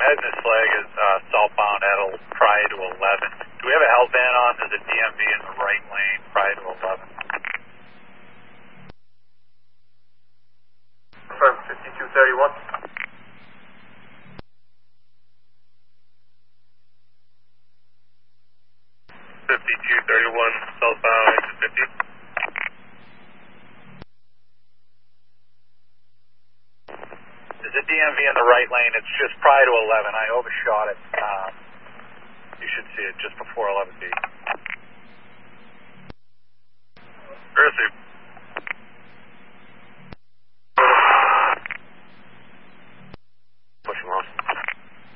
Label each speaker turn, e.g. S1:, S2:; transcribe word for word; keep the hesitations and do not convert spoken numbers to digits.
S1: heading this flag is uh, southbound at a, prior to eleven. Do we have a hell van on? There's a D M V in the right lane prior to eleven.
S2: Confirm fifty-two thirty-one.
S1: fifty-two thirty-one southbound exit fifty. There's a D M V in the right lane. It's just prior to eleven. I overshot it. Um, you should see it just before eleven feet.
S3: Received.